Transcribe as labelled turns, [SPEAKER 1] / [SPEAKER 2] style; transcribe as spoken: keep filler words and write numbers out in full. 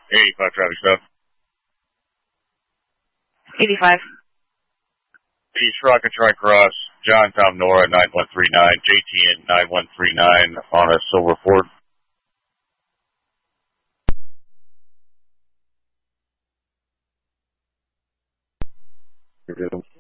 [SPEAKER 1] eighty-five traffic stop.
[SPEAKER 2] eighty-five.
[SPEAKER 1] East Rocket Tri-Cross, John Tom Nora nine one three nine, J T N nine one three nine on a Silver Ford. You're good.